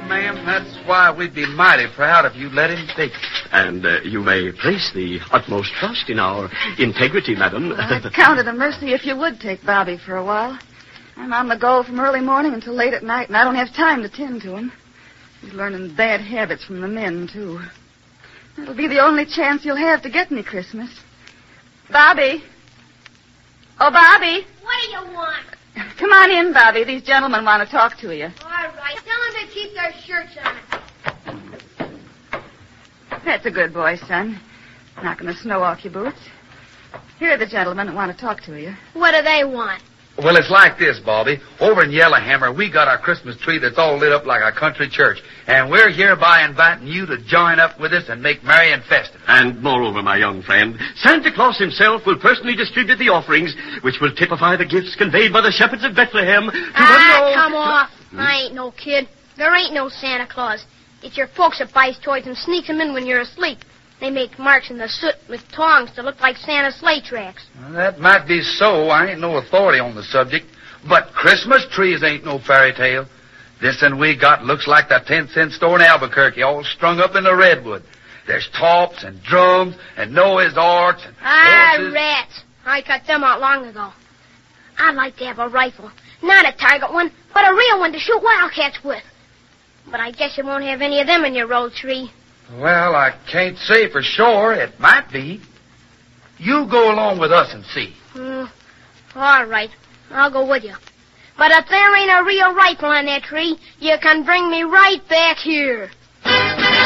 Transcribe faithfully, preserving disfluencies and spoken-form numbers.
ma'am. That's why we'd be mighty proud if you'd let him take it. And uh, you may place the utmost trust in our integrity, madam. Well, I'd count it a mercy if you would take Bobby for a while. I'm on the go from early morning until late at night, and I don't have time to tend to him. He's learning bad habits from the men, too. It'll be the only chance you'll have to get me Christmas. Bobby. Oh, Bobby. What do you want? Come on in, Bobby. These gentlemen want to talk to you. All right. Tell them to keep their shirts on. That's a good boy, son. Not going to snow off your boots. Here are the gentlemen that want to talk to you. What do they want? Well, it's like this, Bobby. Over in Yellowhammer, we got our Christmas tree that's all lit up like a country church. And we're hereby inviting you to join up with us and make merry and festive. And moreover, my young friend, Santa Claus himself will personally distribute the offerings, which will typify the gifts conveyed by the shepherds of Bethlehem to Ah, unknown... come off. Hmm? I ain't no kid. There ain't no Santa Claus. It's your folks that buys toys and sneaks them in when you're asleep. They make marks in the soot with tongs to look like Santa's sleigh tracks. Well, that might be so. I ain't no authority on the subject. But Christmas trees ain't no fairy tale. This one we got looks like the ten-cent store in Albuquerque, all strung up in the redwood. There's tops and drums and Noah's arks and Ah, horses. rats. I cut them out long ago. I'd like to have a rifle. Not a target one, but a real one to shoot wildcats with. But I guess you won't have any of them in your old tree. Well, I can't say for sure. It might be. You go along with us and see. Hmm. All right. I'll go with you. But if there ain't a real rifle on that tree, you can bring me right back here.